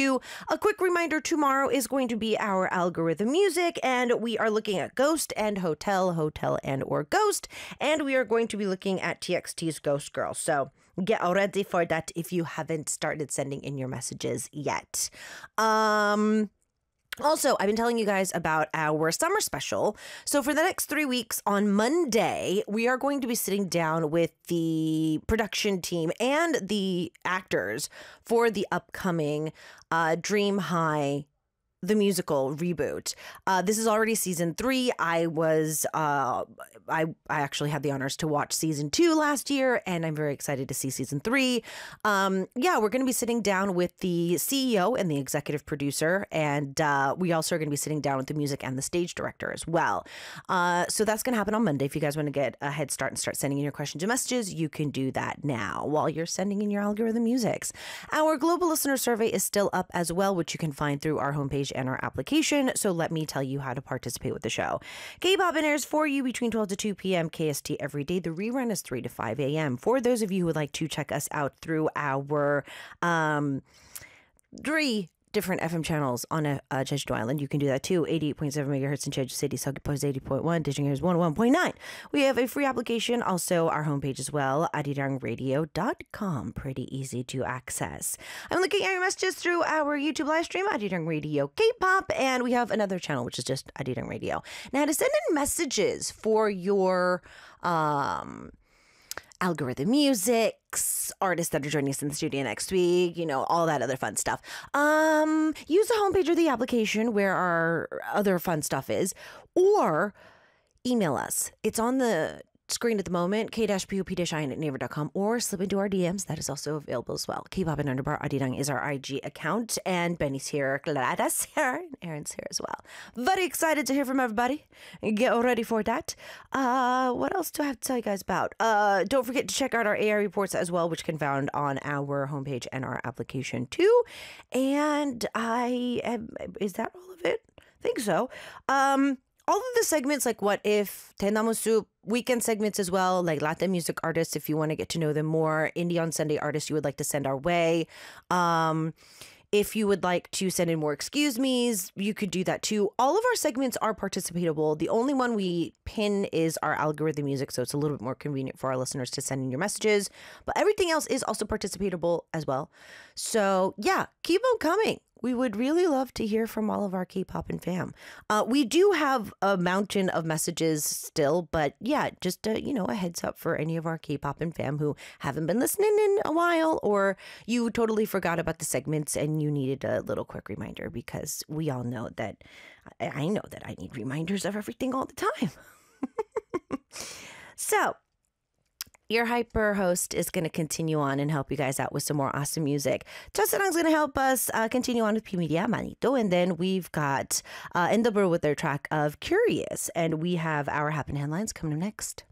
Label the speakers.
Speaker 1: 2. A quick reminder, tomorrow is going to be our algorithm music, and we are looking at Ghost and Hotel and or Ghost, and we are going to be looking at TXT's Ghost Girl. So get ready for that if you haven't started sending in your messages yet. Also, I've been telling you guys about our summer special. So for the next 3 weeks on Monday, we are going to be sitting down with the production team and the actors for the upcoming Dream High, the musical reboot. This is already season 3. I actually had the honors to watch season 2 last year, and I'm very excited to see season 3. We're going to be sitting down with the CEO and the executive producer, and we also are going to be sitting down with the music and the stage director as well. So that's going to happen on Monday. If you guys want to get a head start and start sending in your questions and messages, you can do that now while you're sending in your algorithm musics. Our global listener survey is still up as well, which you can find through our homepage and our application. So let me tell you how to participate with the show. K-Pop airs for you between 12 to 2 p.m. KST every day. The rerun is 3 to 5 a.m. For those of you who would like to check us out through our 3 different FM channels on Jeju Island, you can do that too. 88.7 megahertz in Jeju City, Seogwipo is 80.1, Daejeon is 101.9. We have a free application, also our homepage as well, arirangradio.com. Pretty easy to access. I'm looking at your messages through our YouTube live stream, Arirang Radio K-Pop, and we have another channel, which is just Arirang Radio. Now, to send in messages for your algorithm musics, artists that are joining us in the studio next week, all that other fun stuff. Use the homepage or the application where our other fun stuff or email us. It's on the screen at the moment, k-pop-in@naver.com, or slip into our DMs. That is also available as well. K-Pop and _Arirang is our IG account, and Benny's here, Clara's here, and Aaron's here as well. Very excited to hear from everybody. Get ready for that. What else do I have to tell you guys about? Don't forget to check out our AI reports as well, which can be found on our homepage and our application too. And is that all of it? I think so. All of the segments, like What If, Tennamu Soup, weekend segments as well, like Latin music artists, if you want to get to know them more, Indie on Sunday artists you would like to send our way. If you would like to send in more excuse me's, you could do that too. All of our segments are participatable. The only one we pin is our algorithm music, so it's a little bit more convenient for our listeners to send in your messages. But everything else is also participatable as well. So yeah, keep them coming. We would really love to hear from all of our K-pop and fam. We do have a mountain of messages still, but yeah, just a heads up for any of our K-pop and fam who haven't been listening in a while, or you totally forgot about the segments and you needed a little quick reminder, because we all know that I know that I need reminders of everything all the time. So your hyper host is going to continue on and help you guys out with some more awesome music. Chasarang's going to help us continue on with P Media Manito. And then we've got Endeavor with their track of Curious. And we have our Happen Headlines coming up next.